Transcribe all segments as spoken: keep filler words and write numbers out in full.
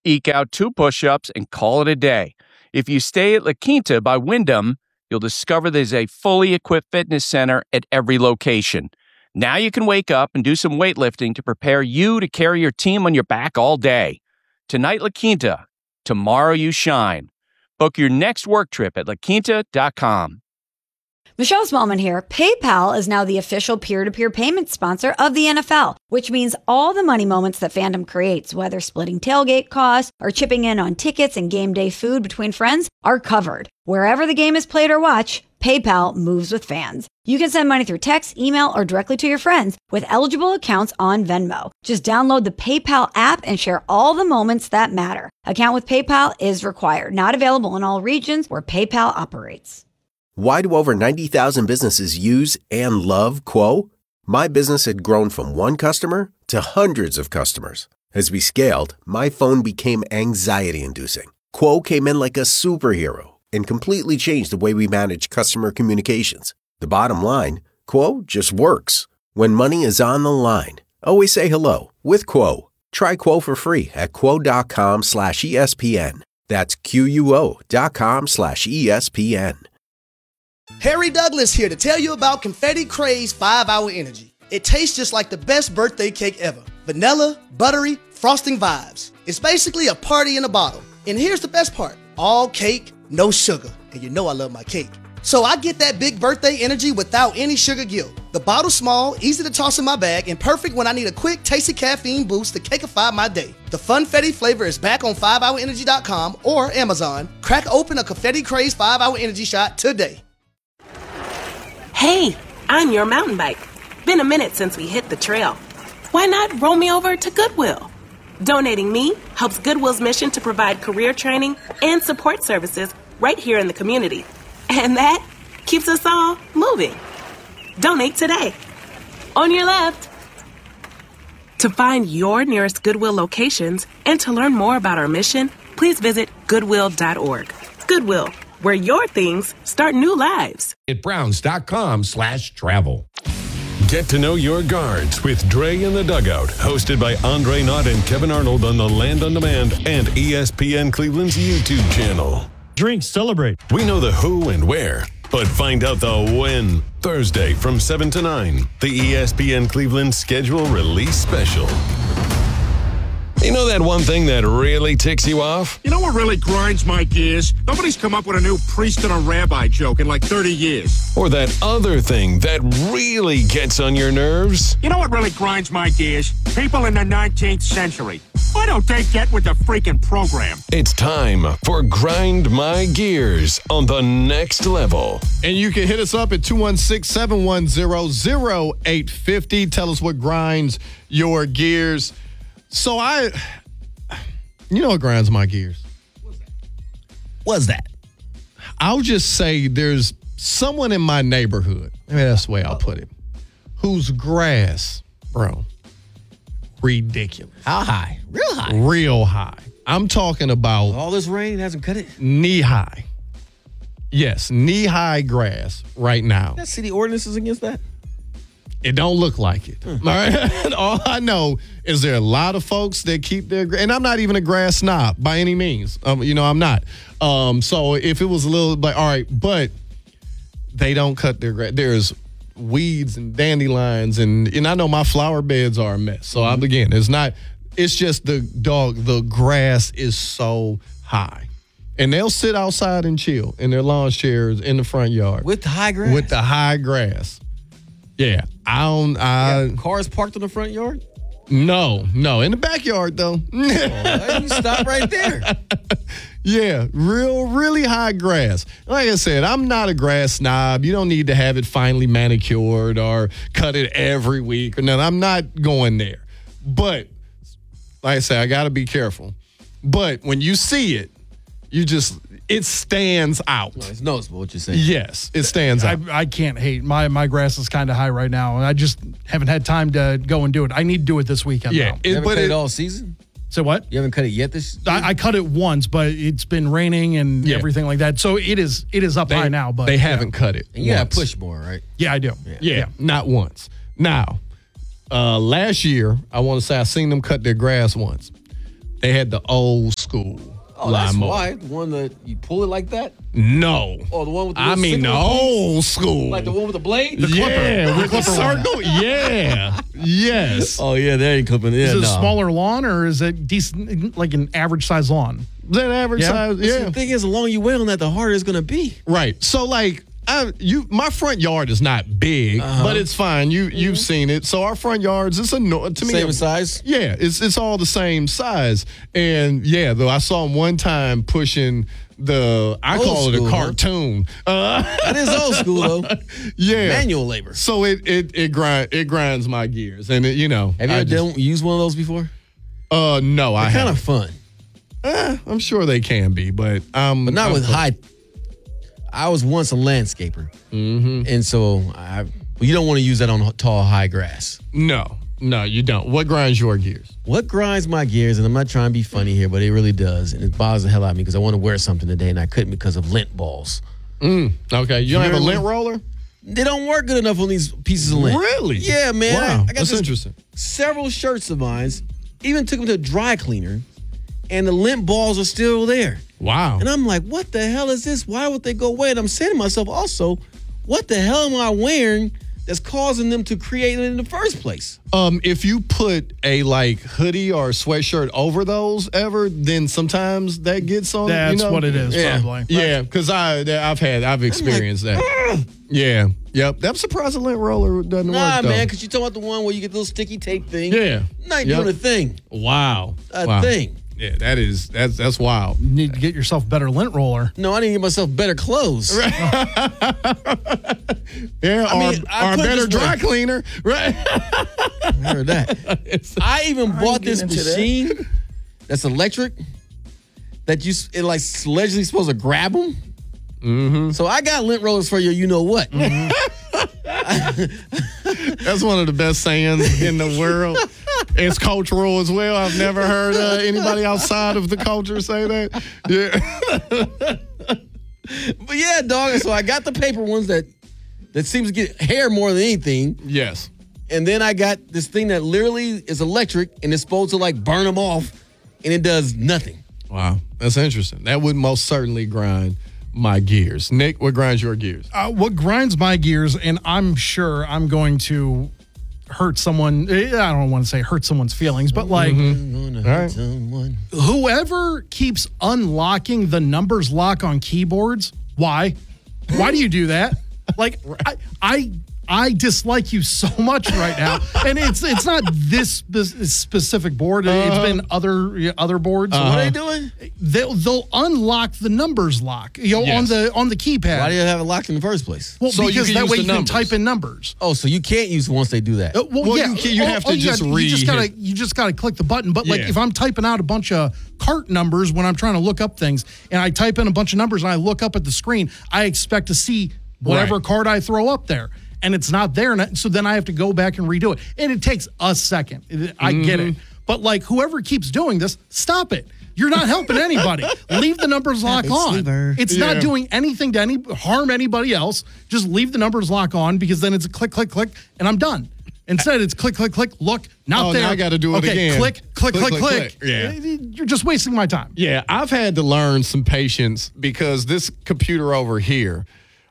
eke out two push-ups, and call it a day. If you stay at La Quinta by Wyndham, you'll discover there's a fully equipped fitness center at every location. Now you can wake up and do some weightlifting to prepare you to carry your team on your back all day. Tonight, La Quinta. Tomorrow, you shine. Book your next work trip at la quinta dot com. Michelle Smallman here. PayPal is now the official peer-to-peer payment sponsor of the N F L, which means all the money moments that fandom creates, whether splitting tailgate costs or chipping in on tickets and game day food between friends, are covered. Wherever the game is played or watched, PayPal moves with fans. You can send money through text, email, or directly to your friends with eligible accounts on Venmo. Just download the PayPal app and share all the moments that matter. Account with PayPal is required. Not available in all regions where PayPal operates. Why do over ninety thousand businesses use and love Quo? My business had grown from one customer to hundreds of customers. As we scaled, my phone became anxiety-inducing. Quo came in like a superhero and completely changed the way we manage customer communications. The bottom line, Quo just works. When money is on the line, always say hello with Quo. Try Quo for free at quo.com slash ESPN. That's Q-U-O dot com slash ESPN. Harry Douglas here to tell you about Confetti Craze five hour Energy. It tastes just like the best birthday cake ever. Vanilla, buttery, frosting vibes. It's basically a party in a bottle. And here's the best part. All cake, no sugar. And you know I love my cake. So I get that big birthday energy without any sugar guilt. The bottle's small, easy to toss in my bag, and perfect when I need a quick, tasty caffeine boost to cakeify my day. The Funfetti flavor is back on five hour energy dot com or Amazon. Crack open a Confetti Craze five hour Energy shot today. Hey, I'm your mountain bike. Been a minute since we hit the trail. Why not roll me over to Goodwill? Donating me helps Goodwill's mission to provide career training and support services right here in the community. And that keeps us all moving. Donate today. On your left. To find your nearest Goodwill locations and to learn more about our mission, please visit goodwill dot org. Goodwill, where your things start new lives. At browns.com slash travel. Get to know your guards with Dre in the Dugout, hosted by Andre Knott and Kevin Arnold on the Land on Demand and E S P N Cleveland's YouTube channel. Drink, celebrate. We know the who and where, but find out the when. Thursday from seven to nine, the E S P N Cleveland schedule release special. You know that one thing that really ticks you off? You know what really grinds my gears? Nobody's come up with a new priest and a rabbi joke in like thirty years. Or that other thing that really gets on your nerves? You know what really grinds my gears? People in the nineteenth century. Why don't they get with the freaking program? It's time for Grind My Gears on the next level. And you can hit us up at two one six, seven one zero, zero eight five zero. Tell us what grinds your gears. So I, you know what grinds my gears? What's that? What's that? I'll just say there's someone in my neighborhood, maybe that's the way I'll put it, whose grass, bro, ridiculous. How high? Real high. Real high. I'm talking about all this rain hasn't cut it. Knee high. Yes, knee high grass right now. That city ordinances against that? It don't look like it. Mm. All right. All I know is there are a lot of folks that keep their, and I'm not even a grass snob by any means. Um, you know, I'm not. Um, so if it was a little like, all right, but they don't cut their grass. There's weeds and dandelions, and and I know my flower beds are a mess. So mm-hmm. I again, it's not. It's just the dog. The grass is so high, and they'll sit outside and chill in their lawn chairs in the front yard with the high grass. With the high grass. Yeah, I don't. I, cars parked in the front yard? No, no, in the backyard though. Oh, you stop right there. Yeah, real, really high grass. Like I said, I'm not a grass snob. You don't need to have it finely manicured or cut it every week or nothing. I'm not going there. But like I said, I got to be careful. But when you see it, you just. It stands out. Well, it's noticeable what you're saying. Yes, it stands out. I, I can't hate. My my grass is kind of high right now. I just haven't had time to go and do it. I need to do it this weekend. Yeah. Though. You haven't but cut it, it all season? So what? You haven't cut it yet this season? I, I cut it once, but it's been raining and yeah. everything like that. So it is it is up they, high now. But They haven't yeah. cut it And you got to push more, right? Yeah, I do. Yeah, yeah, yeah. Not once. Now, uh, last year, I want to say I seen them cut their grass once. They had the old school Oh, that's lawnmower. why. The one that you pull it like that? No. Or the one with the I little mean the sickle piece? old school. Like the one with the blade? The clipper. Yeah, with the clipper one. circle. Yeah. Yes. Oh, yeah, there you clipping. Yeah, Is it no. a smaller lawn or is it decent, like an average size lawn? That average Yeah. size. See, Yeah. the thing is, the longer you wait on that, the harder it's going to be. Right. So like I you my front yard is not big, Uh-huh. but it's fine. You you've seen it. So our front yards, it's a no, to me Same a- size? Yeah, it's it's all the same size. And yeah, though I saw him one time pushing the I Old call it school, a huh? cartoon. Uh, That is old school, though. yeah. Manual labor. So it it it grind it grinds my gears, and it, you know. Have you I ever just- done, used one of those before? Uh, no, I They're kind of haven't. fun, Eh, I'm sure they can be, but um, but not I'm- with high. I was once a landscaper, mm-hmm. and so I. Well, you don't want to use that on tall, high grass. No, no, you don't. What grinds your gears? What grinds my gears, and I'm not trying to be funny here, but it really does, and it bothers the hell out of me because I want to wear something today, and I couldn't because of lint balls. Mm, okay, you don't have a Really? lint roller? They don't work good enough on these pieces of lint. Really? Yeah, man. I- Wow, I, got that's this- interesting. Several shirts of mine, even took them to a dry cleaner, and the lint balls are still there. Wow. And I'm like, what the hell is this? Why would they go away? And I'm saying to myself also, what the hell am I wearing that's causing them to create it in the first place? Um, if you put a like hoodie or sweatshirt over those ever, then sometimes that gets on. That's you know? what it is, Yeah. probably. Yeah, because I I've had I've experienced that. Yeah. Yep. I'm surprised the lint roller doesn't Nah, work though. man, because you're talking about the one where you get the little sticky tape thing. Yeah. Not Yep. doing a thing. Wow. A wow. thing. Yeah, that is that's that's wild. You need to get yourself a better lint roller. No, I need to get myself better clothes. Yeah, I or, mean, I or a put it better this way. dry cleaner, right? I heard that. I even bought this getting into that. machine that's electric that you s- it like allegedly supposed to grab them. Mm-hmm. So I got lint rollers for you. You know what? That's one of the best sayings in the world. It's cultural as well. I've never heard uh, anybody outside of the culture say that. Yeah. But yeah, dog. So I got the paper ones that that seems to get hair more than anything, Yes. and then I got this thing that literally is electric and it's supposed to like burn them off, and it does nothing. Wow. That's interesting. That would most certainly grind my gears. Nick, what grinds your gears? Uh, what grinds my gears, and I'm sure I'm going to hurt someone. eh, I don't want to say hurt someone's feelings, but like I'm gonna All hurt right. someone. whoever keeps unlocking the numbers lock on keyboards, why? Why do you do that? Like I, I, I dislike you so much right now, and it's it's not this spe- specific board. It's been other yeah, other boards. What are they doing? They'll they'll unlock the numbers lock, you know, on Yes. the on the keypad. Why do you have it locked in the first place? well, So you because can that use way the you can numbers. type in numbers. Oh, so you can't use it once they do that. Uh, well, Well, yeah, you can- you all- have to all you just gotta- You just gotta re-hit. you just gotta click the button. But like Yeah. if I'm typing out a bunch of cart numbers when I'm trying to look up things, and I type in a bunch of numbers and I look up at the screen, I expect to see whatever Right. card I throw up there. And it's not there, and I- so then I have to go back and redo it. And it takes a second. I get Mm-hmm. it. But like whoever keeps doing this, stop it. You're not helping anybody. Leave the numbers lock on. sleeper. It's Yeah. not doing anything to any harm anybody else. Just leave the numbers lock on because then it's a click, click, click, and I'm done. Instead, it's click, click, click. Look, not Oh, there. now I gotta do it okay, again. Click, click, click, Click, click. click, click. Yeah. You're just wasting my time. Yeah, I've had to learn some patience because this computer over here,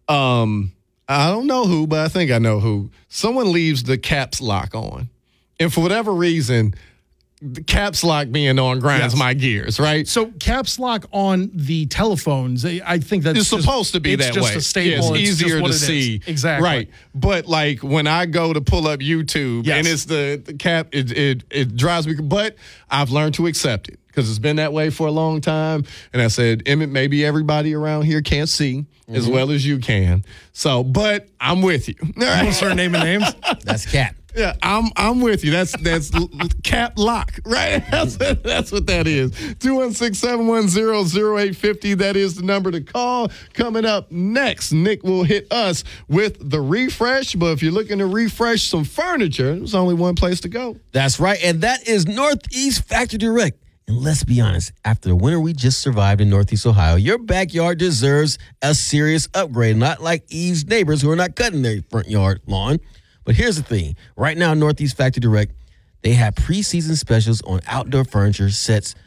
um, I don't know who, but I think I know who. Someone leaves the caps lock on. And for whatever reason, the caps lock being on grinds Yes. my gears, right? So caps lock on the telephones, I I think that's It's just- supposed to be it's that just way. a staple. Yeah, it's, just easier what to it is. see. Exactly. Right. But like when I go to pull up YouTube Yes. and it's the, the cap, it, it it drives me. But I've learned to accept it because it's been that way for a long time. And I said, Emmett, maybe everybody around here can't see as well as you can. So, but I'm with you. All right. You want to start naming names? That's cat. Yeah, I'm I'm with you. That's that's l- l- cap lock, right? That's that's what that is. two one six, seven one zero, zero eight five zero. That is the number to call. Coming up next, Nick will hit us with the refresh. But if you're looking to refresh some furniture, there's only one place to go. That's right, and that is Northeast Factory Direct. And let's be honest, after the winter we just survived in Northeast Ohio, your backyard deserves a serious upgrade, not like Eve's neighbors who are not cutting their front yard lawn. But here's the thing. Right now, Northeast Factory Direct, they have preseason specials on outdoor furniture sets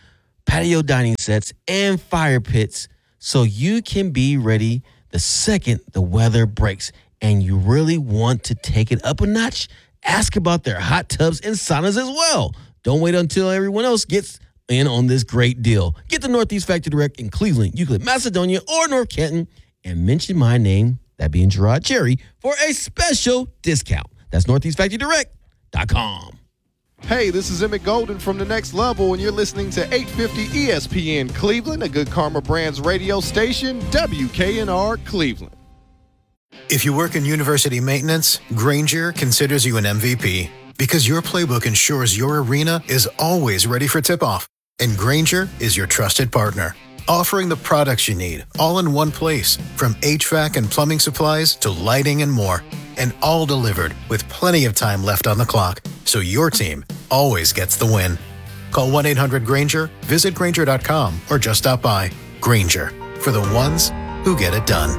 patio dining sets, and fire pits so you can be ready the second the weather breaks and you really want to take it up a notch. Ask about their hot tubs and saunas as well. Don't wait until everyone else gets in on this great deal. Get the Northeast Factory Direct in Cleveland, Euclid, Macedonia, or North Canton and mention my name, that being Gerard Cherry, for a special discount. That's northeast factory direct dot com. Hey, this is Emmett Golden from The Next Level, and you're listening to eight fifty E S P N Cleveland, a Good Karma Brands radio station, W K N R Cleveland. If you work in university maintenance, Grainger considers you an M V P because your playbook ensures your arena is always ready for tip-off. And Grainger is your trusted partner, offering the products you need all in one place, from H V A C and plumbing supplies to lighting and more, and all delivered with plenty of time left on the clock, so your team always gets the win. Call one eight hundred Grainger, visit Grainger dot com, or just stop by. Grainger, for the ones who get it done.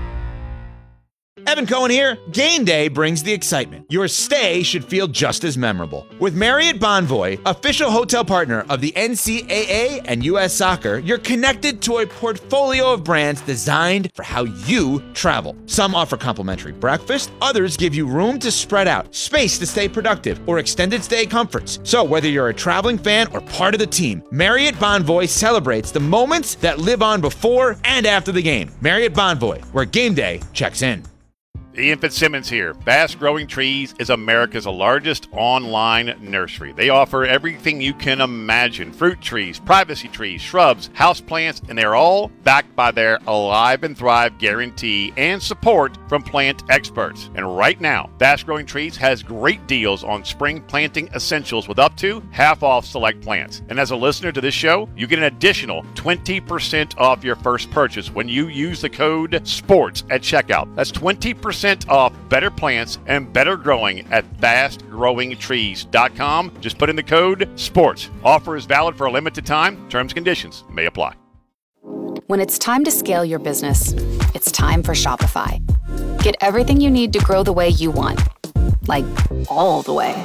Evan Cohen here. Game day brings the excitement. Your stay should feel just as memorable. With Marriott Bonvoy, official hotel partner of the N C double A and U S Soccer, you're connected to a portfolio of brands designed for how you travel. Some offer complimentary breakfast, others give you room to spread out, space to stay productive, or extended stay comforts. So whether you're a traveling fan or part of the team, Marriott Bonvoy celebrates the moments that live on before and after the game. Marriott Bonvoy, where game day checks in. Ian Fitzsimmons here. Fast Growing Trees is America's largest online nursery. They offer everything you can imagine. Fruit trees, privacy trees, shrubs, houseplants, and they're all backed by their Alive and Thrive guarantee and support from plant experts. And right now, Fast Growing Trees has great deals on spring planting essentials with up to half off select plants. And as a listener to this show, you get an additional twenty percent off your first purchase when you use the code SPORTS at checkout. That's twenty percent off better plants and better growing at fast growing trees dot com. Just put in the code SPORTS. Offer is valid for a limited time. Terms and conditions may apply. When it's time to scale your business, it's time for Shopify. Get everything you need to grow the way you want. Like, all the way.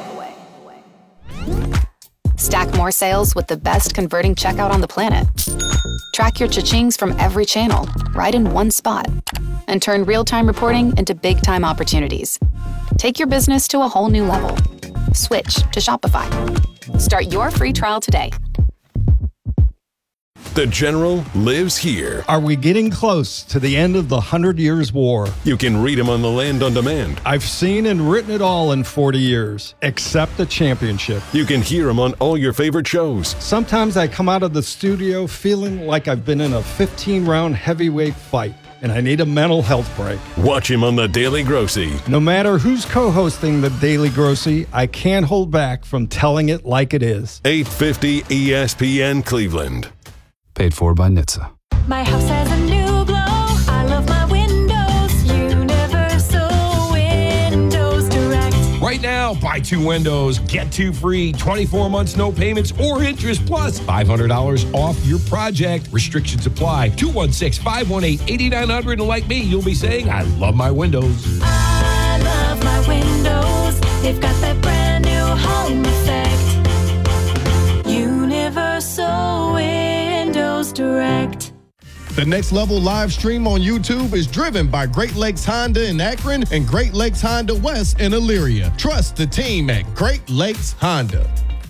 Stack more sales with the best converting checkout on the planet. Track your cha-chings from every channel, right in one spot. And turn real-time reporting into big-time opportunities. Take your business to a whole new level. Switch to Shopify. Start your free trial today. The General lives here. Are we getting close to the end of the Hundred Years' War? You can read him on the Land on Demand. I've seen and written it all in forty years, except the championship. You can hear him on all your favorite shows. Sometimes I come out of the studio feeling like I've been in a fifteen-round heavyweight fight, and I need a mental health break. Watch him on The Daily Grossy. No matter who's co-hosting The Daily Grossy, I can't hold back from telling it like it is. eight fifty E S P N Cleveland. Paid for by N H T S A. My house has a new glow. I love my windows. Universal Windows Direct. Right now, buy two windows, get two free, twenty-four months, no payments or interest, plus five hundred dollars off your project. Restrictions apply. two one six, five one eight, eight nine zero zero. And like me, you'll be saying, I love my windows. I love my windows. They've got that brand new home effect. Universal Windows Direct. The Next Level live stream on YouTube is driven by Great Lakes Honda in Akron and Great Lakes Honda West in Elyria. Trust the team at Great Lakes Honda.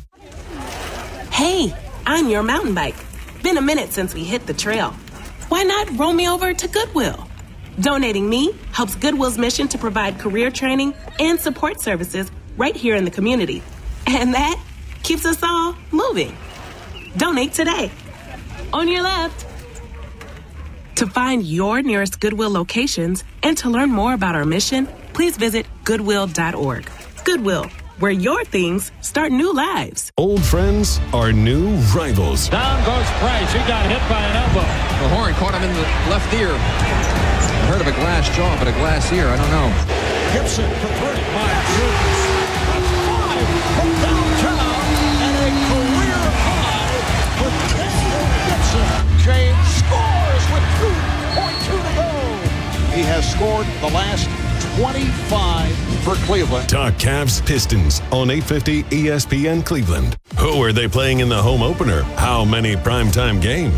Hey, I'm your mountain bike. Been a minute since we hit the trail. Why not roll me over to Goodwill? Donating me helps Goodwill's mission to provide career training and support services right here in the community. And that keeps us all moving. Donate today. On your left. To find your nearest Goodwill locations and to learn more about our mission, please visit goodwill dot org. Goodwill, where your things start new lives. Old friends are new rivals. Down goes Price. He got hit by an elbow. The horn caught him in the left ear. I heard of a glass jaw, but a glass ear, I don't know. Gibson for three. My goodness. That's five from downtown and a career high with Mister Gibson. James scores with two point two to go. He has scored the last twenty-five for Cleveland. Talk Cavs Pistons on eight fifty E S P N Cleveland. Who are they playing in the home opener? How many primetime games?